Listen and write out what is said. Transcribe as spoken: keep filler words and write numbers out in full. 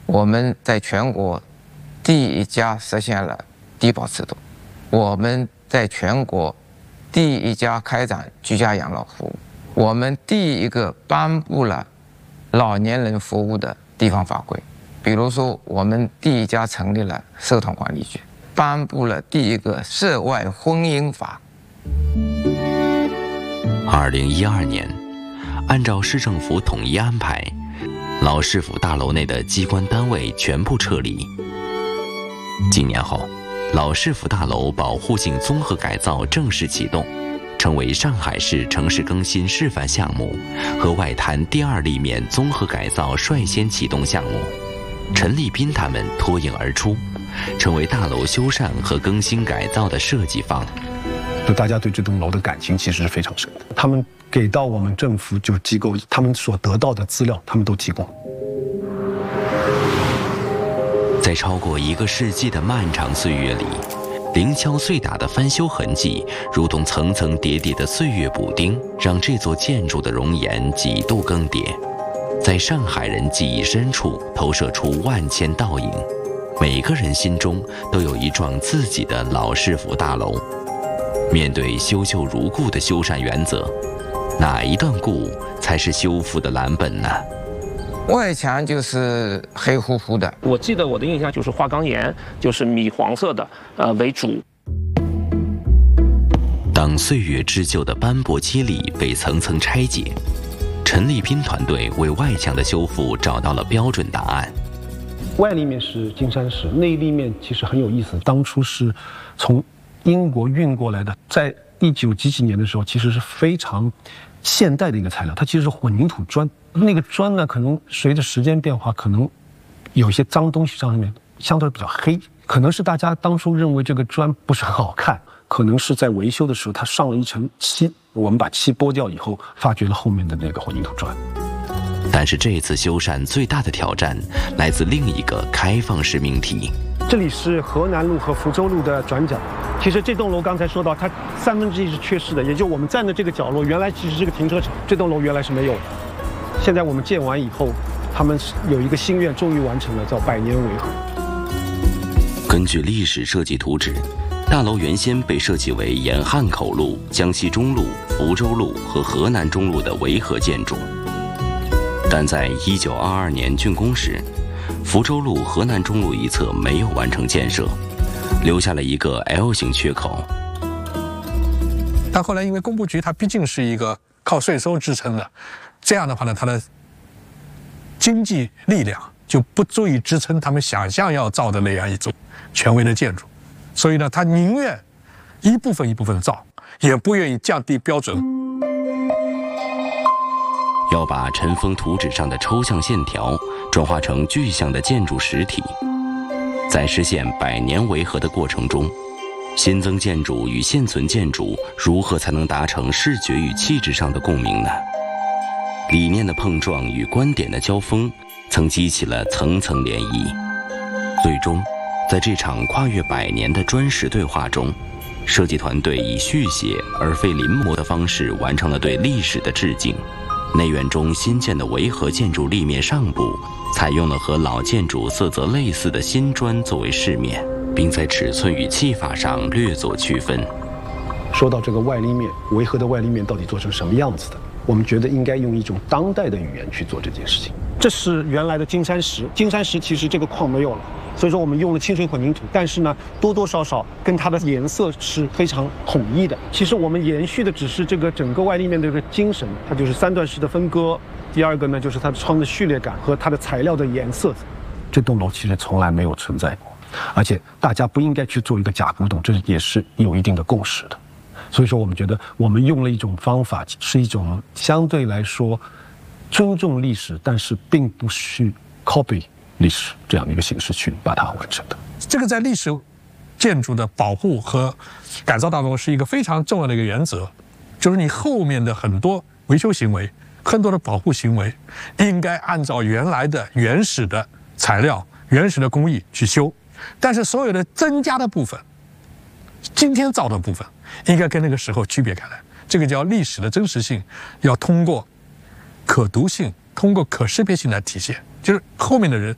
我们在全国第一家实现了低保制度，我们在全国第一家开展居家养老服务，我们第一个颁布了老年人服务的地方法规，比如说我们第一家成立了社团管理局，颁布了第一个涉外婚姻法。 二零一二年，按照市政府统一安排，老市府大楼内的机关单位全部撤离。几年后，老市府大楼保护性综合改造正式启动，成为上海市城市更新示范项目和外滩第二立面综合改造率先启动项目。陈立斌他们脱颖而出，成为大楼修缮和更新改造的设计方。 就大家对这栋楼的感情其实是非常深的，他们给到我们政府就机构，他们所得到的资料，他们都提供。 在超过一个世纪的漫长岁月里，零敲碎打的翻修痕迹，如同层层叠叠的岁月补丁，让这座建筑的容颜几度更迭，在上海人记忆深处投射出万千倒影。每个人心中都有一幢自己的老市府大楼。面对修旧如故的修缮原则，哪一段故才是修复的蓝本呢？ 外墙就是黑乎乎的， 我记得我的印象就是花岗岩，就是米黄色的，呃为主。 当岁月织就的斑驳肌理被层层拆解，陈立斌团队为外墙的修复找到了标准答案。 外立面是金山石，内立面其实很有意思，当初是从英国运过来的，在一九几几年的时候，其实是非常现代的一个材料，它其实是混凝土砖。那个砖呢，可能随着时间变化，可能有一些脏东西上面相对比较黑，可能是大家当初认为这个砖不是很好看，可能是在维修的时候它上了一层漆，我们把漆剥掉以后，发掘了后面的那个混凝土砖。 但是这次修缮最大的挑战来自另一个开放式命题。 这里是河南路和福州路的转角。其实这栋楼刚才说到，它三分之一是缺失的，也就我们站的这个角落，原来其实是个停车场，这栋楼原来是没有的。现在我们建完以后，他们有一个心愿终于完成了，叫百年维和。 根据历史设计图纸，大楼原先被设计为沿汉口路、江西中路、福州路和河南中路的维和建筑，但在一九二二年竣工时，福州路、河南中路一侧没有完成建设，留下了一个 L 型缺口。 但后来因为工部局它毕竟是一个靠税收支撑的，这样的话呢，它的经济力量就不足以支撑他们想象要造的那样一种权威的建筑，所以呢，他宁愿一部分一部分造，也不愿意降低标准。 要把尘封图纸上的抽象线条转化成具象的建筑实体，在实现百年维和的过程中，新增建筑与现存建筑如何才能达成视觉与气质上的共鸣呢？理念的碰撞与观点的交锋，曾激起了层层涟漪。最终，在这场跨越百年的砖石对话中，设计团队以续写而非临摹的方式完成了对历史的致敬。内院中新建的维和建筑立面上部采用了和老建筑色泽类似的新砖作为饰面，并在尺寸与砌法上略作区分。 说到这个外立面，维和的外立面到底做成什么样子的，我们觉得应该用一种当代的语言去做这件事情。这是原来的金山石，金山石其实这个矿没有了，所以说我们用了清水混凝土，但是呢，多多少少跟它的颜色是非常统一的。其实我们延续的只是这个整个外立面的这个精神，它就是三段式的分割。第二个呢，就是它的窗的序列感和它的材料的颜色。这栋楼其实从来没有存在过，而且大家不应该去做一个假古董，这也是有一定的共识的。所以说，我们觉得我们用了一种方法，是一种相对来说尊重历史，但是并不是 copy 历史这样的一个形式去把它完成的。 这个在历史建筑的保护和改造当中是一个非常重要的一个原则，就是你后面的很多维修行为、很多的保护行为，应该按照原来的原始的材料、原始的工艺去修，但是所有的增加的部分、今天造的部分，应该跟那个时候区别开来。这个叫历史的真实性，要通过可读性、通过可识别性来体现。就是后面的人